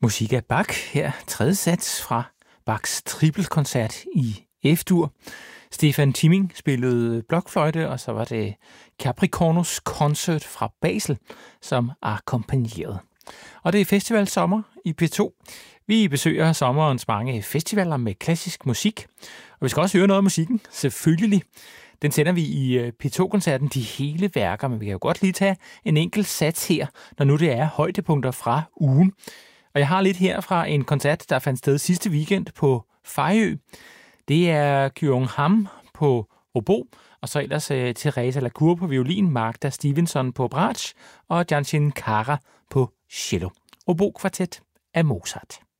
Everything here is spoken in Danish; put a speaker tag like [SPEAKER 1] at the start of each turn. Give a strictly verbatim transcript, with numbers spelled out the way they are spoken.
[SPEAKER 1] Musik af Bach, her tredje sats fra Bachs trippelkoncert i F-dur. Stefan Timming spillede blokfløjte, og så var det Capricornus Concert fra Basel, som akkompagnerede. Og det er festivalsommer i P to. Vi besøger sommerens mange festivaler med klassisk musik, og vi skal også høre noget af musikken, selvfølgelig. Den sender vi i P to-koncerten De Hele Værker, men vi kan jo godt lige tage en enkelt sats her, når nu det er højdepunkter fra ugen. Og jeg har lidt her fra en koncert, der fandt sted sidste weekend på Fejø. Det er Kyung Ham på obo, og så ellers uh, Teresa Lacour på violin, Magda Stevenson på bratsch og Janshin Kara på cello. Obo-kvartet af Mozart.